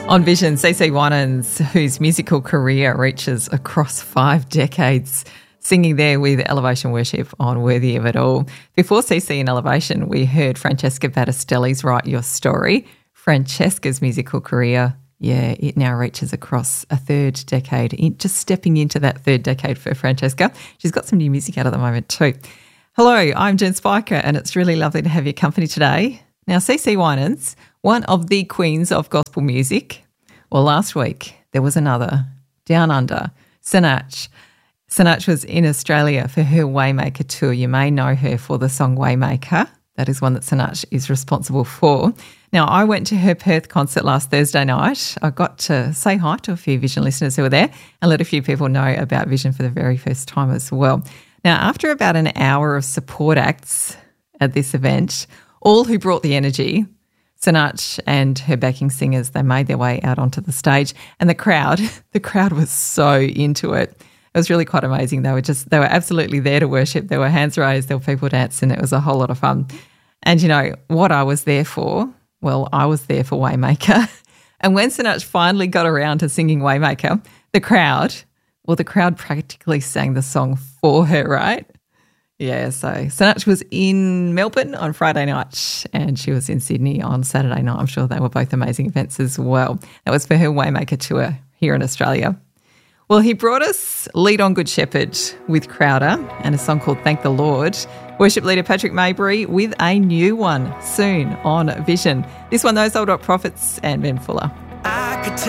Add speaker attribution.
Speaker 1: On Vision, CeCe Winans, whose musical career reaches across 5 decades, singing there with Elevation Worship on Worthy of It All. Before CeCe in Elevation, we heard Francesca Battistelli's Write Your Story. Francesca's musical career, it now reaches across a 3rd decade, just stepping into that 3rd decade for Francesca. She's got some new music out at the moment too. Hello, I'm Jen Spiker, and it's really lovely to have your company today. Now, CeCe Winans, one of the queens of gospel music. Well, last week there was another, Down Under, Sinach. Sinach was in Australia for her Waymaker tour. You may know her for the song Waymaker. That is one that Sinach is responsible for. Now, I went to her Perth concert last Thursday night. I got to say hi to a few Vision listeners who were there and let a few people know about Vision for the very first time as well. Now, after about an hour of support acts at this event, all who brought the energy, Sinach and her backing singers, they made their way out onto the stage, and the crowd was so into it. It was really quite amazing. They were absolutely there to worship. There were hands raised, there were people dancing. It was a whole lot of fun. And you know what I was there for? Well, I was there for Waymaker. And when Sinach finally got around to singing Waymaker, the crowd practically sang the song for her, right? Yeah, so Sinach was in Melbourne on Friday night and she was in Sydney on Saturday night. I'm sure they were both amazing events as well. That was for her Waymaker tour here in Australia. Well, he brought us Lead on Good Shepherd with Crowder and a song called Thank the Lord. Worship leader Patrick Maybury with a new one soon on Vision. This one, Those Old Rock Prophets and Ben Fuller.